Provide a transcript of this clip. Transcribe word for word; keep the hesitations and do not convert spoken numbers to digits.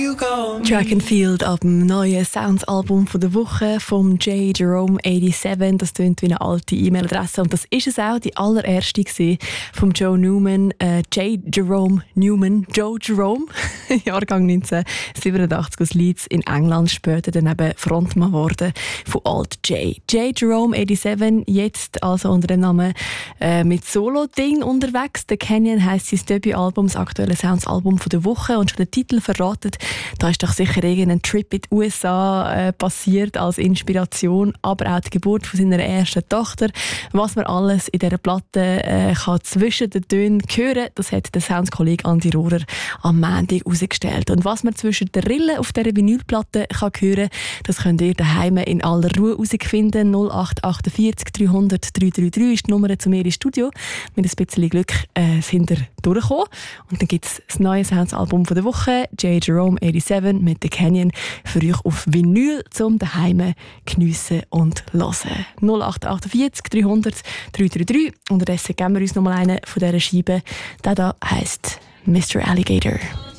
Track and Field ab dem neuen Sounds-Album der Woche vom J. Jerome siebenundachtzig. Das tönt wie eine alte E-Mail-Adresse. Und das ist es auch, die allererste gewesen vom Joe Newman. Äh, J. Jerome Newman. Joe Jerome, Jahrgang neunzehnhundertsiebenundachtzig aus Leeds in England. Später dann eben Frontmann geworden von Alt J. J. Jerome siebenundachtzig, jetzt also unter dem Namen äh, mit Solo-Ding unterwegs. The Canyon heisst sein Debütalbum, das aktuelle Sounds-Album der Woche. Und schon der Titel verratet, da ist doch sicher irgendein Trip in die U S A äh, passiert als Inspiration, aber auch die Geburt von seiner ersten Tochter. Was man alles in dieser Platte äh, kann zwischen den Tönen hören, das hat der Sounds-Kollege Andi Rohrer am Montag herausgestellt. Und was man zwischen den Rillen auf dieser Vinylplatte kann hören, das könnt ihr daheim in aller Ruhe herausfinden. null acht achtundvierzig dreihundert dreihundertdreiunddreißig ist die Nummer zu mir ins Studio. Mit ein bisschen Glück äh, sind ihr durchgekommen. Und dann gibt es das neue Sounds-Album der Woche, J. Jerome siebenundachtzig mit The Canyon, für euch auf Vinyl zum daheim geniessen und hören. null acht achtundvierzig dreihundert dreihundertdreiunddreißig. Unterdessen geben wir uns noch mal einen von dieser Scheibe. Der da heisst Mister Alligator.